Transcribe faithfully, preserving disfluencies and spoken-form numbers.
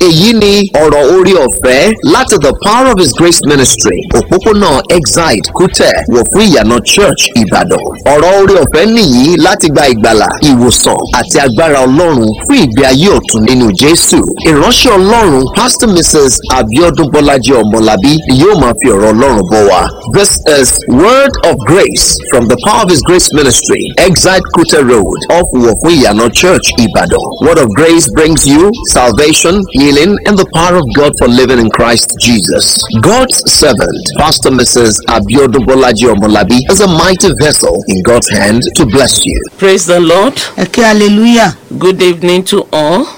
èyí ni ọ̀rọ̀ orí ọ̀fẹ́ láti the Power of His Grace Ministry òpópónà Exide Kútẹ̀ wọ̀ fún ìyànà Church Ìbàdàn. ọ̀rọ̀ orí ọ̀fẹ́ nìyí láti gba ìgbàlà ìwòsàn àti agbára Ọlọ́run fún ìgbé ayé ọ̀tun nínú Jésù. ìránṣẹ́ Ọlọ́run Pastor Missus Abiodun Bọ́lájí Ọmọlábí ni yóò máa fi ọ̀rọ̀ Ọlọ́run bọ́ wa. This is Word of Grace from the Power of His Grace Ministry, Exide Kútẹ̀ Road, off Wọ̀fún ìyànà Church Ìbàdàn. Word of Grace brings you salvation, healing, and the power of God for living in Christ Jesus. God's servant, Pastor Missus Abiodun Bọ́lájí Ọmọlábí, is a mighty vessel in God's hand to bless you. Praise the Lord. Okay, hallelujah. Good evening to all.